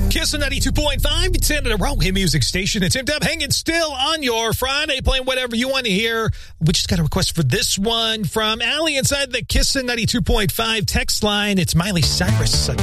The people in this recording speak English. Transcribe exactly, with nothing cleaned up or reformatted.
Kiss ninety-two point five, it's in a Rowan music station. It's Tim Dub hanging still on your Friday, playing whatever you want to hear. We just got a request for this one from Allie inside the Kiss ninety-two point five text line. It's Miley Cyrus.